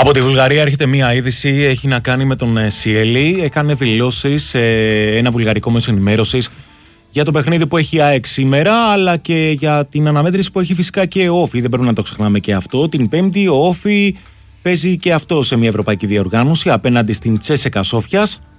Από τη Βουλγαρία έρχεται μία είδηση, έχει να κάνει με τον Σιέλι. Έκανε δηλώσεις σε ένα βουλγαρικό μέσο ενημέρωσης για το παιχνίδι που έχει η ΑΕΚ σήμερα, αλλά και για την αναμέτρηση που έχει φυσικά και ο Όφι. Δεν πρέπει να το ξεχνάμε και αυτό. Την Πέμπτη ο Όφι παίζει και αυτό σε μια ευρωπαϊκή διοργάνωση απέναντι στην Τσέσεκα Σόφιας.